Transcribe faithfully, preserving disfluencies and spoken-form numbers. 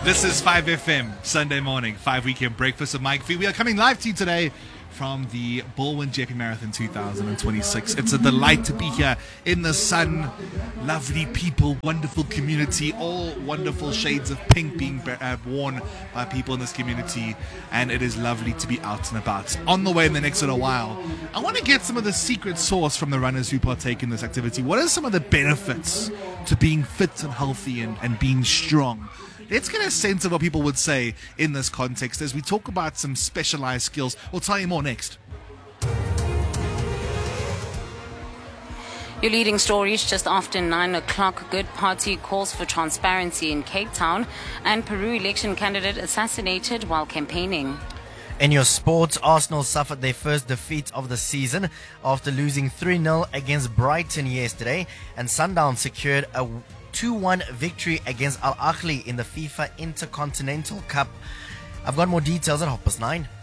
This is five F M, Sunday morning, five Weekend Breakfast with Mike V. We are coming live to you today from the Baldwin J P Marathon two thousand twenty-six. It's a delight to be here in the sun. Lovely people, wonderful community, all wonderful shades of pink being uh, worn by people in this community. And it is lovely to be out and about. On the way in the next little while, I want to get some of the secret sauce from the runners who partake in this activity. What are some of the benefits to being fit and healthy and, and being strong? Let's get a sense of what people would say in this context as we talk about some specialized skills. We'll tell you more next. Your leading stories just after nine o'clock. Good Party calls for transparency in Cape Town, and Peru election candidate assassinated while campaigning. In your sports, Arsenal suffered their first defeat of the season after losing three nil against Brighton yesterday, and Sundown secured a two one victory against Al Ahly in the FIFA Intercontinental Cup. I've got more details at half past nine.